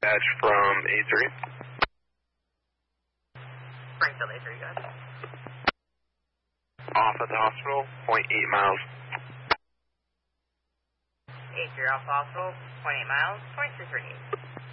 Dispatch from A3. Springfield A3, guys. Off at the hospital, 0.8 miles. A3 off hospital, 0.8 miles, 2338.